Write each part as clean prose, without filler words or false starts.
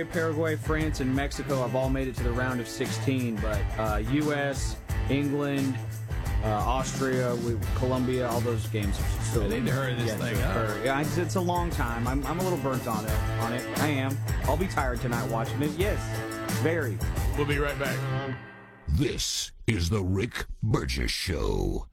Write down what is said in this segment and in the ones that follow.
Uruguay, Paraguay, France, and Mexico have all made it to the round of 16, but U.S., England, Austria, Colombia, all those games are still. They need to hurry this thing up. Yeah, it's a long time. I'm a little burnt on it. I am. I'll be tired tonight watching it. Yes, very. We'll be right back. This is the Rick Burgess Show.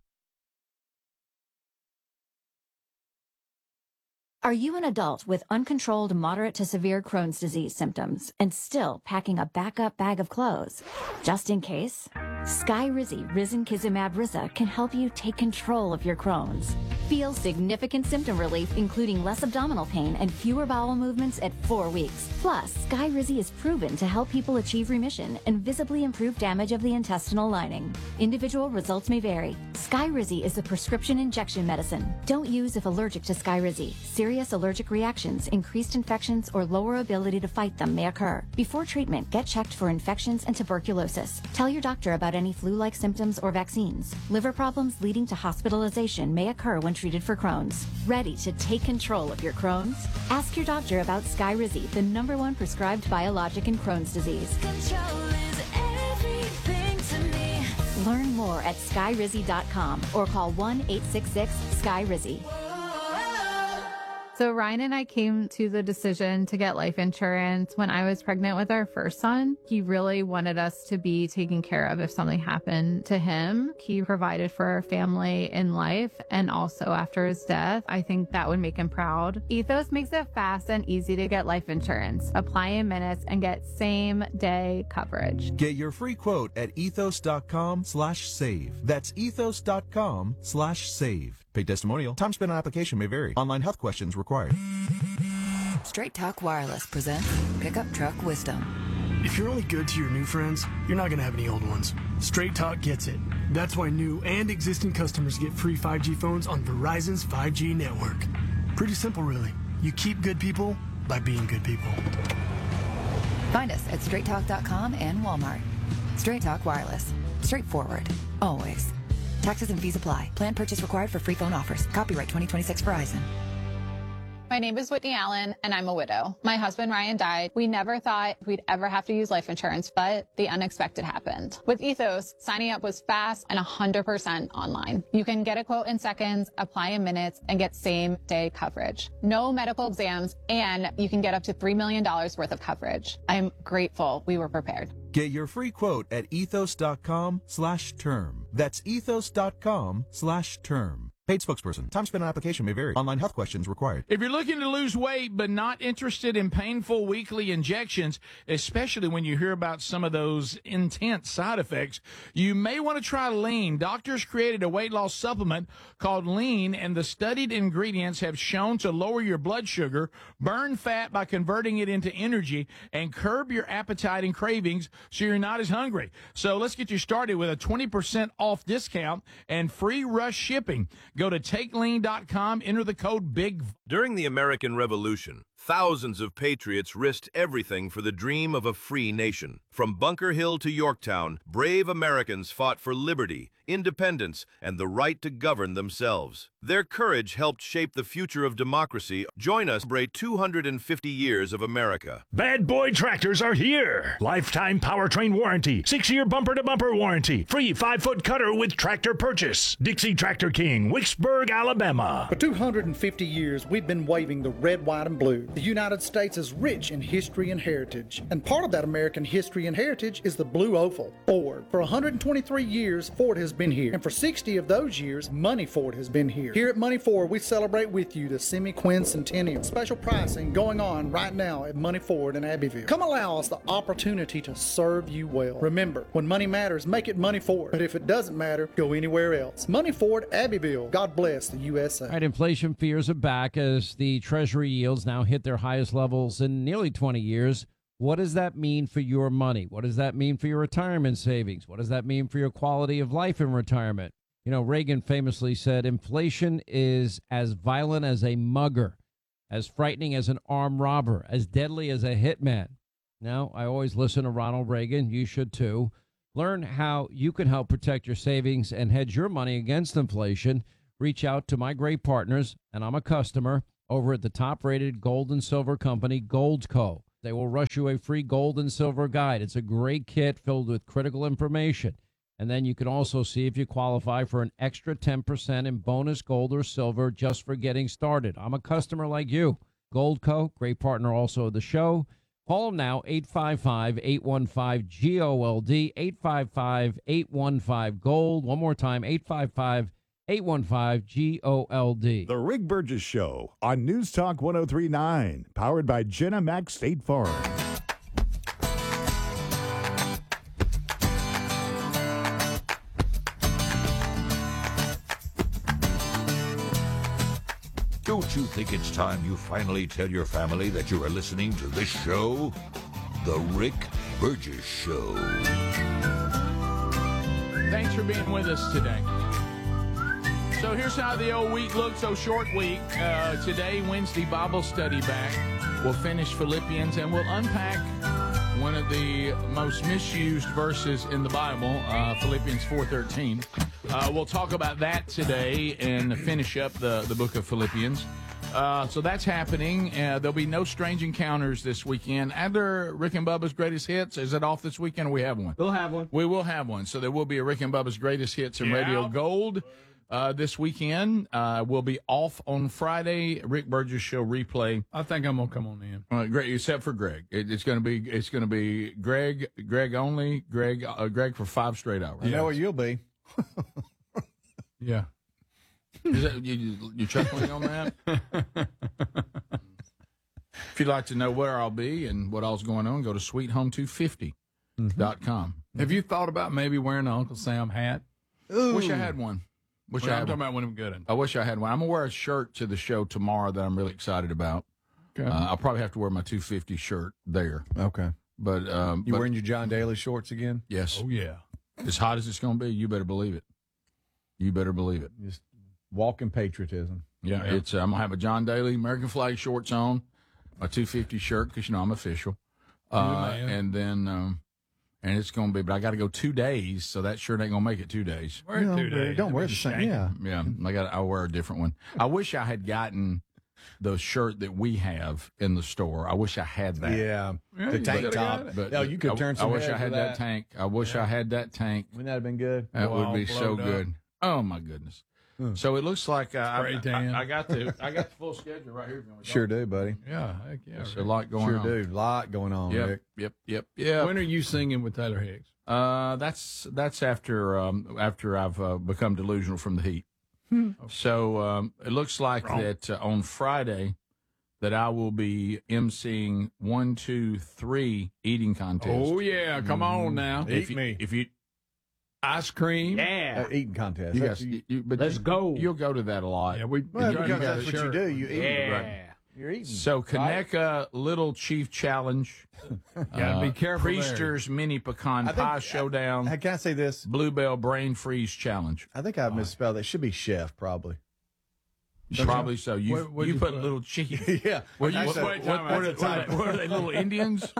Are you an adult with uncontrolled moderate to severe Crohn's disease symptoms and still packing a backup bag of clothes? Just in case? Skyrizi Risankizumab Risa can help you take control of your Crohn's. Feel significant symptom relief, including less abdominal pain and fewer bowel movements at 4 weeks. Plus, Skyrizi is proven to help people achieve remission and visibly improve damage of the intestinal lining. Individual results may vary. Skyrizi is a prescription injection medicine. Don't use if allergic to Skyrizi. Serious allergic reactions, increased infections, or lower ability to fight them may occur. Before treatment, get checked for infections and tuberculosis. Tell your doctor about any flu-like symptoms or vaccines. Liver problems leading to hospitalization may occur when treated for Crohn's. Ready to take control of your Crohn's? Ask your doctor about Skyrizi, the #1 prescribed biologic in Crohn's disease. Control is everything to me. Learn more at skyrizi.com or call 1-866-SKYRIZI. So Ryan and I came to the decision to get life insurance when I was pregnant with our first son. He really wanted us to be taken care of if something happened to him. He provided for our family in life and also after his death. I think that would make him proud. Ethos makes it fast and easy to get life insurance. Apply in minutes and get same day coverage. Get your free quote at ethos.com/save. That's ethos.com/save. Paid testimonial. Time spent on application may vary. Online health questions required. Straight Talk Wireless presents Pickup Truck Wisdom. If you're only good to your new friends, you're not going to have any old ones. Straight Talk gets it. That's why new and existing customers get free 5G phones on Verizon's 5G network. Pretty simple, really. You keep good people by being good people. Find us at straighttalk.com and Walmart. Straight Talk Wireless. Straightforward. Always. Taxes and fees apply. Plan purchase required for free phone offers. Copyright 2026 Verizon. My name is Whitney Allen, and I'm a widow. My husband, Ryan, died. We never thought we'd ever have to use life insurance, but the unexpected happened. With Ethos, signing up was fast and 100% online. You can get a quote in seconds, apply in minutes, and get same-day coverage. No medical exams, and you can get up to $3 million worth of coverage. I'm grateful we were prepared. Get your free quote at ethos.com/term. That's ethos.com/term. Paid spokesperson. Time spent on application may vary. Online health questions required. If you're looking to lose weight but not interested in painful weekly injections, especially when you hear about some of those intense side effects, you may want to try Lean. Doctors created a weight loss supplement called Lean, and the studied ingredients have shown to lower your blood sugar, burn fat by converting it into energy, and curb your appetite and cravings so you're not as hungry. So let's get you started with a 20% off discount and free rush shipping. Go to TakeLean.com, enter the code BIG. During the American Revolution, thousands of patriots risked everything for the dream of a free nation. From Bunker Hill to Yorktown, brave Americans fought for liberty, independence, and the right to govern themselves. Their courage helped shape the future of democracy. Join us to celebrate 250 years of America. Bad Boy Tractors are here. Lifetime powertrain warranty, 6-year bumper-to-bumper warranty, free 5-foot cutter with tractor purchase. Dixie Tractor King, Wicksburg, Alabama. For 250 years, we've been waving the red, white, and blue. The United States is rich in history and heritage, and part of that American history and heritage is the blue oval, Ford. For 123 years, Ford has been here, and for 60 of those years, Money Ford has been here. Here at Money Ford, we celebrate with you the semi-quincentennial. Special pricing going on right now at Money Ford in Abbeville. Come allow us the opportunity to serve you well. Remember, when money matters, make it Money Ford. But if it doesn't matter, go anywhere else. Money Ford, Abbeville. God bless the USA. All right, inflation fears are back as the Treasury yields now hit their highest levels in nearly 20 years. What does that mean for your money? What does that mean for your retirement savings? What does that mean for your quality of life in retirement? You know, Reagan famously said, inflation is as violent as a mugger, as frightening as an armed robber, as deadly as a hitman. Now, I always listen to Ronald Reagan. You should too. Learn how you can help protect your savings and hedge your money against inflation. Reach out to my great partners, and I'm a customer, over at the top-rated gold and silver company, Goldco. they will rush you a free gold and silver guide. It's a great kit filled with critical information. And then you can also see if you qualify for an extra 10% in bonus gold or silver just for getting started. I'm a customer like you. Goldco, great partner also of the show. Call them now, 855-815-GOLD, 855-815-GOLD. One more time, 855-815-GOLD. The Rick Burgess Show on News Talk 103.9, powered by Jenna Max State Farm. Don't you think it's time you finally tell your family that you are listening to this show? The Rick Burgess Show. Thanks for being with us today. So here's how the old week looks. So short week. Today, Wednesday, Bible study back. We'll finish Philippians and we'll unpack one of the most misused verses in the Bible, Philippians 4:13. We'll talk about that today and finish up the book of Philippians. So that's happening. There'll be no strange encounters this weekend. After Rick and Bubba's Greatest Hits, is it off this weekend or we have one? We'll have one. We will have one. So there will be a Rick and Bubba's Greatest Hits and Radio Gold this weekend. We'll be off on Friday. Rick Burgess Show replay. I think I'm gonna come on in. Great, except for Greg. It's gonna be Greg only. Greg for 5 straight hours. You know where you'll be. Yeah. Is that, you chuckling on that? If you'd like to know where I'll be and what all's going on, go to sweethome250.com. Have you thought about maybe wearing an Uncle Sam hat? Ooh. Wish I had one. I'm talking about one of them good. I wish I had one. I'm going to wear a shirt to the show tomorrow that I'm really excited about. Okay. I'll probably have to wear my 250 shirt there. Okay. But you wearing your John Daly shorts again? Yes. Oh, yeah. As hot as it's going to be, you better believe it. You better believe it. Just walking patriotism. Yeah. It's I'm going to have a John Daly American flag shorts on, my 250 shirt, because, I'm official. And then... and it's going to be, but I got to go 2 days, so that shirt ain't going to make it 2 days. Wear it 2 days. Don't wear the same. Yeah. Yeah. I'll wear a different one. I wish I had gotten the shirt that we have in the store. I wish I had that. Yeah. The tank top. But you could turn some I wish I had that tank. I wish I had that tank. Wouldn't that have been good? That would be so good. Oh, my goodness. So it looks like I got the full schedule right here. Sure do, buddy. Yeah, heck yeah. There's a lot going on. Sure do. A lot going on, Rick. Yep. When are you singing with Taylor Hicks? That's after I've become delusional from the heat. So it looks like that on Friday that I will be emceeing 1, 2, 3 eating contest. Oh yeah, come on now. If you ice cream, eating contest. Let's go. You'll go to that a lot. Yeah, because that's what you do. You eat. Yeah. Right. You're eating. So Conecuh Little Chief Challenge. Gotta be careful. Priester's Mini Pecan Pie Showdown. Can I say this? Bluebell Brain Freeze Challenge. I think I misspelled it. Should be chef, probably. Probably so. You put Little Chief. Yeah. What are they, little Indians?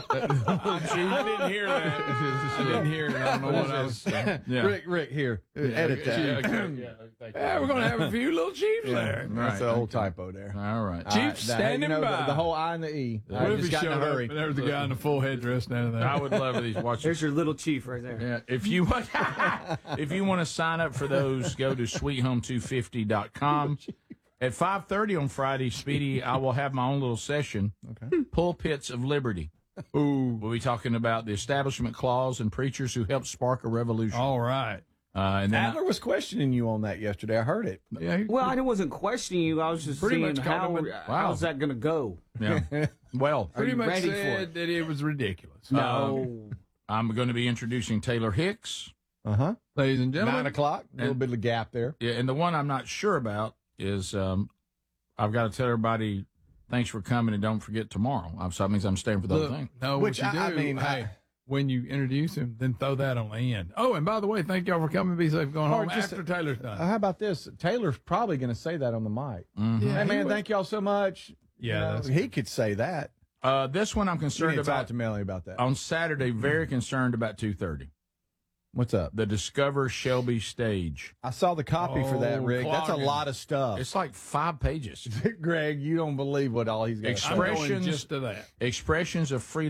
I didn't hear that. I didn't hear it. I don't know what I was saying. Yeah. Rick, here. Edit that. We're going to have a few little Chiefs there. That's an old typo there. All right. Chiefs standing by. The whole I and the E. What if he showed up and there was the guy in the full headdress down there? I would love these. Watch. There's your Little Chief right there. Yeah. If you want to sign up for those, go to sweethome250.com. At 5:30 on Friday, Speedy, I will have my own little session. Okay. Pulpits of Liberty. Ooh. We'll be talking about the Establishment Clause and preachers who helped spark a revolution. All right. And then Adler was questioning you on that yesterday. I heard it. Yeah. Well, I wasn't questioning you. I was just Pretty seeing much how's that going to go. Yeah. Well, pretty much ready said that it was ridiculous. No. I'm going to be introducing Taylor Hicks. Ladies and gentlemen. 9 o'clock. A little bit of a gap there. Yeah, and the one I'm not sure about is I've got to tell everybody thanks for coming and don't forget tomorrow. So that means I'm staying for the whole thing. No, Which what you do, I mean, when you introduce him, then throw that on the end. Oh, and by the way, thank y'all for coming. Be safe going home after Taylor's done. How about this? Taylor's probably going to say that on the mic. Mm-hmm. Hey, man, thank y'all so much. Yeah, he could say that. This one I'm concerned about. about. Talk to Melanie about that. On Saturday, very concerned about 2:30. What's up? The Discover Shelby Stage. I saw the copy for that, Rick. That's a clogging. lot of stuff. It's like 5 pages. Greg, you don't believe what all he's got. Expressions, just to that. Expressions of free